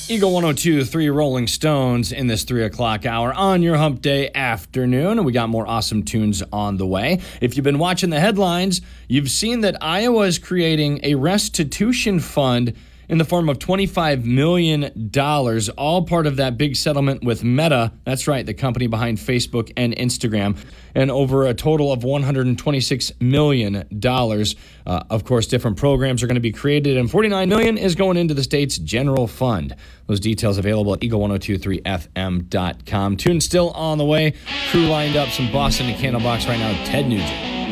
Eagle 102.3 Rolling Stones in this 3 o'clock hour on your hump day afternoon. And we got more awesome tunes on the way. If you've been watching the headlines, you've seen that Iowa is creating a restitution fund in the form of $25 million, all part of that big settlement with Meta. That's right, the company behind Facebook and Instagram. And over a total of $126 million. Of course, different programs are going to be created, and $49 million is going into the state's general fund. Those details available at eagle1023fm.com. Tune still on the way. Crew lined up, some Boston and Candlebox right now. Ted Nugent.